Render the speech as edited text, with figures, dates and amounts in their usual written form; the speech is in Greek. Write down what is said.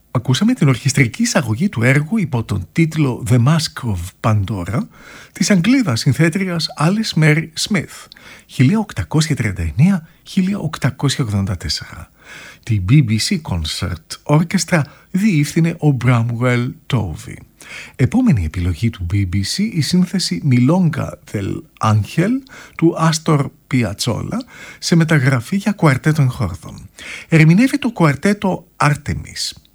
Ακούσαμε την ορχιστρική εισαγωγή του έργου υπό τον τίτλο «The Mask of Pandora» της Αγγλίδας συνθέτριας Alice Mary Smith, 1839-1884. Τη BBC Concert Orchestra διεύθυνε ο Bramwell Tovey. Επόμενη επιλογή του BBC, η σύνθεση Milonga del Ángel του Άστορ Πιατσόλα σε μεταγραφή για κουαρτέτο εγχόρδων. Ερμηνεύει το κουαρτέτο Artemis.